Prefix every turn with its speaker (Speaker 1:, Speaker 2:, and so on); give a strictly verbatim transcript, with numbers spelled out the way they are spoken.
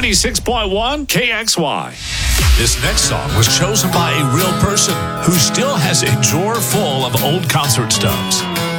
Speaker 1: ninety-six point one K X Y.
Speaker 2: This next song was chosen by a real person who still has a drawer full of old concert stubs.